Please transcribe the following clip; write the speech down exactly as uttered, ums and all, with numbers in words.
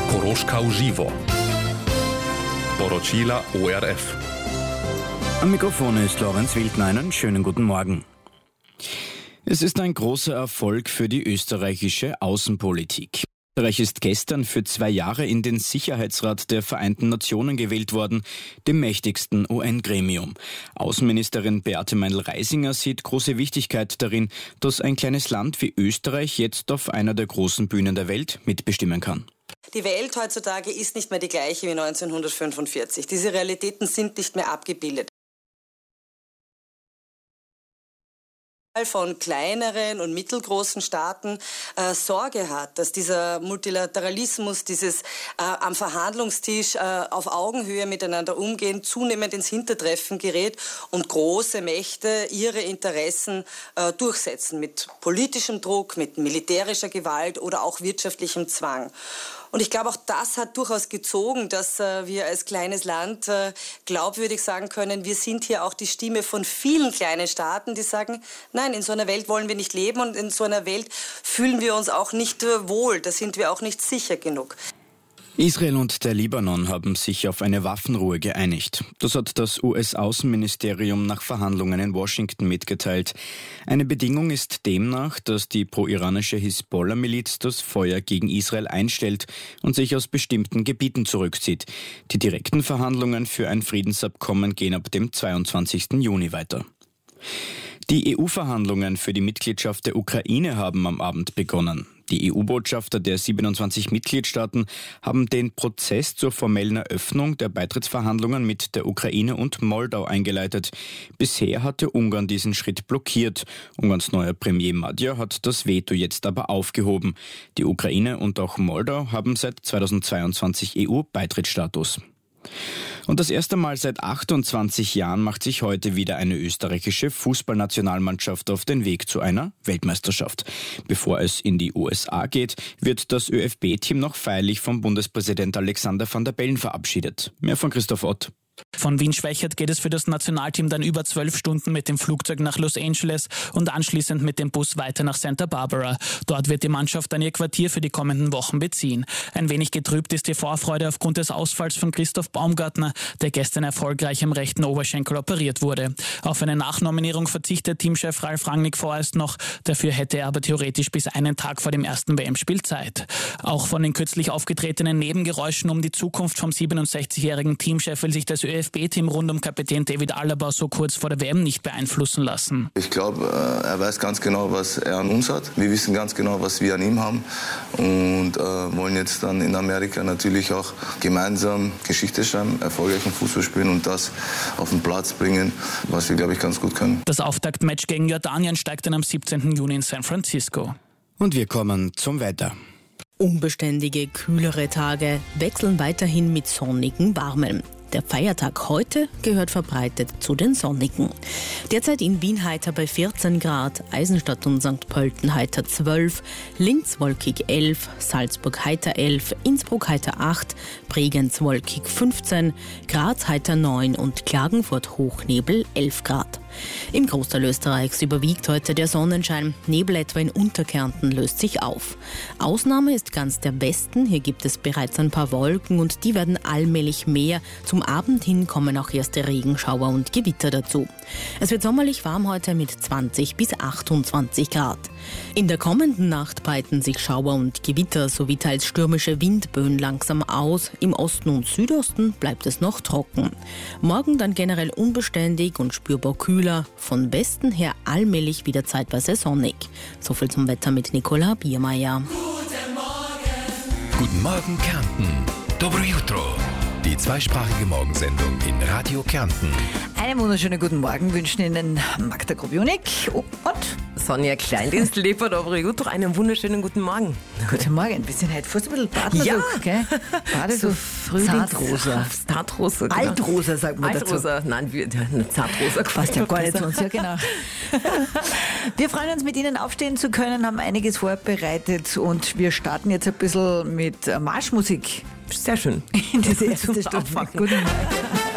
Koroška uživo. Poročila O R F. Am Mikrofon ist Lorenz Wildner. Einen schönen guten Morgen. Es ist ein großer Erfolg für die österreichische Außenpolitik. Österreich ist gestern für zwei Jahre in den Sicherheitsrat der Vereinten Nationen gewählt worden, dem mächtigsten U N-Gremium. Außenministerin Beate Meindl-Reisinger sieht große Wichtigkeit darin, dass ein kleines Land wie Österreich jetzt auf einer der großen Bühnen der Welt mitbestimmen kann. Die Welt heutzutage ist nicht mehr die gleiche wie neunzehnhundertfünfundvierzig. Diese Realitäten sind nicht mehr abgebildet. Von kleineren und mittelgroßen Staaten äh, Sorge hat, dass dieser Multilateralismus, dieses äh, am Verhandlungstisch äh, auf Augenhöhe miteinander umgehen, zunehmend ins Hintertreffen gerät und große Mächte ihre Interessen äh, durchsetzen mit politischem Druck, mit militärischer Gewalt oder auch wirtschaftlichem Zwang. Und ich glaube, auch das hat durchaus gezogen, dass äh, wir als kleines Land äh, glaubwürdig sagen können, wir sind hier auch die Stimme von vielen kleinen Staaten, die sagen, nein, in so einer Welt wollen wir nicht leben und in so einer Welt fühlen wir uns auch nicht äh, wohl, da sind wir auch nicht sicher genug. Israel und der Libanon haben sich auf eine Waffenruhe geeinigt. Das hat das U S-Außenministerium nach Verhandlungen in Washington mitgeteilt. Eine Bedingung ist demnach, dass die pro-iranische Hisbollah-Miliz das Feuer gegen Israel einstellt und sich aus bestimmten Gebieten zurückzieht. Die direkten Verhandlungen für ein Friedensabkommen gehen ab dem zweiundzwanzigsten Juni weiter. Die E U-Verhandlungen für die Mitgliedschaft der Ukraine haben am Abend begonnen. Die E U-Botschafter der siebenundzwanzig Mitgliedstaaten haben den Prozess zur formellen Eröffnung der Beitrittsverhandlungen mit der Ukraine und Moldau eingeleitet. Bisher hatte Ungarn diesen Schritt blockiert. Ungarns neuer Premier Magyar hat das Veto jetzt aber aufgehoben. Die Ukraine und auch Moldau haben seit zweitausendzweiundzwanzig E U-Beitrittsstatus. Und das erste Mal seit achtundzwanzig Jahren macht sich heute wieder eine österreichische Fußballnationalmannschaft auf den Weg zu einer Weltmeisterschaft. Bevor es in die U S A geht, wird das Ö F B-Team noch feierlich vom Bundespräsident Alexander Van der Bellen verabschiedet. Mehr von Christoph Ott. Von Wien-Schwächert geht es für das Nationalteam dann über zwölf Stunden mit dem Flugzeug nach Los Angeles und anschließend mit dem Bus weiter nach Santa Barbara. Dort wird die Mannschaft dann ihr Quartier für die kommenden Wochen beziehen. Ein wenig getrübt ist die Vorfreude aufgrund des Ausfalls von Christoph Baumgartner, der gestern erfolgreich am rechten Oberschenkel operiert wurde. Auf eine Nachnominierung verzichtet Teamchef Ralf Rangnick vorerst noch. Dafür hätte er aber theoretisch bis einen Tag vor dem ersten W M-Spiel Zeit. Auch von den kürzlich aufgetretenen Nebengeräuschen um die Zukunft vom siebenundsechzigjährigen Teamchef will sich das Ö F B-Team rund um Kapitän David Alaba so kurz vor der W M nicht beeinflussen lassen. Ich glaube, er weiß ganz genau, was er an uns hat. Wir wissen ganz genau, was wir an ihm haben und äh, wollen jetzt dann in Amerika natürlich auch gemeinsam Geschichte schreiben, erfolgreichen Fußball spielen und das auf den Platz bringen, was wir, glaube ich, ganz gut können. Das Auftaktmatch gegen Jordanien steigt dann am siebzehnten Juni in San Francisco. Und wir kommen zum Wetter. Unbeständige, kühlere Tage wechseln weiterhin mit sonnigen, warmen. Der Feiertag heute gehört verbreitet zu den sonnigen. Derzeit in Wien heiter bei vierzehn Grad, Eisenstadt und Sankt Pölten heiter zwölf, Linz wolkig elf, Salzburg heiter elf, Innsbruck heiter acht, Bregenz wolkig fünfzehn, Graz heiter neun und Klagenfurt Hochnebel elf Grad. Im Großteil Österreichs überwiegt heute der Sonnenschein. Nebel etwa in Unterkärnten löst sich auf. Ausnahme ist ganz der Westen. Hier gibt es bereits ein paar Wolken und die werden allmählich mehr. Zum Abend hin kommen auch erste Regenschauer und Gewitter dazu. Es wird sommerlich warm heute mit zwanzig bis achtundzwanzig Grad. In der kommenden Nacht breiten sich Schauer und Gewitter sowie teils stürmische Windböen langsam aus. Im Osten und Südosten bleibt es noch trocken. Morgen dann generell unbeständig und spürbar kühler. Von Westen her allmählich wieder zeitweise sonnig. So viel zum Wetter mit Nicola Biermeier. Guten Morgen. Guten Morgen, Kärnten. Dobro jutro. Die zweisprachige Morgensendung in Radio Kärnten. Einen wunderschönen guten Morgen wünschen Ihnen Magda Grobjunik und Sonja Kleindienst, Leopard, aber gut, doch einen wunderschönen guten Morgen. Guten Morgen. Wir sind heute fast ein bisschen Partnerlook, ja. Gell? Gerade so, so Zartrosa. Zartrosa. Genau. Altrosa, sagt man dazu. Altrosa, nein, wir, Zartrosa. Passt ja gar nicht zu uns, ja genau. Wir freuen uns, mit Ihnen aufstehen zu können, haben einiges vorbereitet und wir starten jetzt ein bisschen mit Marschmusik. Sehr schön. In diese erste Stunde. Guten Morgen.